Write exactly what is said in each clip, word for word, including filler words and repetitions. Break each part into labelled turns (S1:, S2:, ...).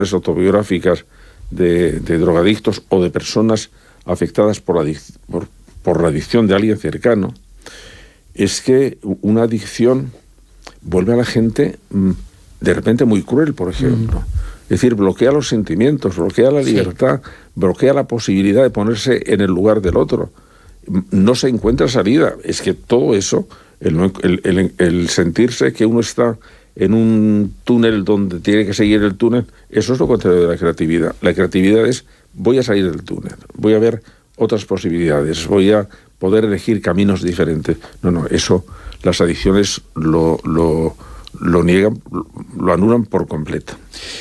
S1: autobiográficas de, de drogadictos o de personas afectadas por la, por, por la adicción de alguien cercano, es que una adicción vuelve a la gente de repente muy cruel, por ejemplo. Mm. Es decir, bloquea los sentimientos, bloquea la libertad, sí. bloquea la posibilidad de ponerse en el lugar del otro. No se encuentra salida. Es que todo eso, el, el, el, el sentirse que uno está en un túnel donde tiene que seguir el túnel, eso es lo contrario de la creatividad. La creatividad es, voy a salir del túnel, voy a ver otras posibilidades, voy a poder elegir caminos diferentes. No, no, eso las adicciones lo, lo, lo niegan, lo anulan por completo.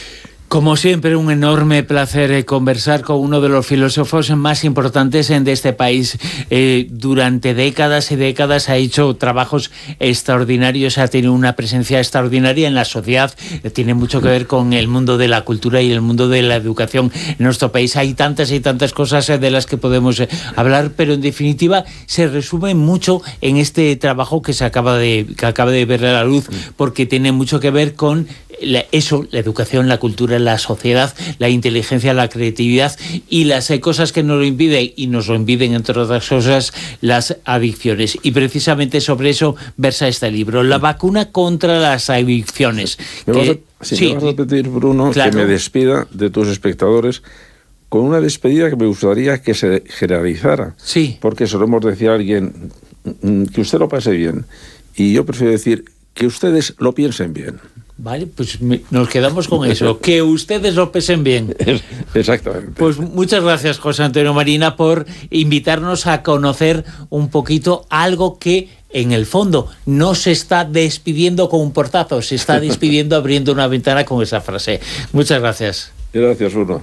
S2: Como siempre, un enorme placer conversar con uno de los filósofos más importantes de este país. Eh, durante décadas y décadas ha hecho trabajos extraordinarios, ha tenido una presencia extraordinaria en la sociedad, tiene mucho que ver con el mundo de la cultura y el mundo de la educación en nuestro país. Hay tantas y tantas cosas de las que podemos hablar, pero en definitiva se resume mucho en este trabajo que se acaba de, que acaba de ver a la luz, porque tiene mucho que ver con la, eso, la educación, la cultura, la sociedad, la inteligencia, la creatividad y las eh, cosas que nos lo impiden, y nos lo impiden, entre otras cosas, las adicciones. Y precisamente sobre eso versa este libro, La vacuna contra las adicciones.
S1: Me que, vas a, si sí, me vas a pedir, Bruno, claro, que me despida de tus espectadores con una despedida que me gustaría que se generalizara.
S2: Sí.
S1: Porque solemos decir a alguien que usted lo pase bien. Y yo prefiero decir que ustedes lo piensen bien.
S2: Vale, pues me, nos quedamos con eso, que ustedes lo pesen bien.
S1: Exactamente.
S2: Pues muchas gracias, José Antonio Marina, por invitarnos a conocer un poquito algo que, en el fondo, no se está despidiendo con un portazo, se está despidiendo abriendo una ventana con esa frase. Muchas gracias.
S1: Gracias, Bruno.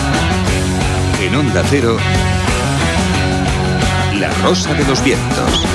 S3: En Onda Cero, La Rosa de los Vientos.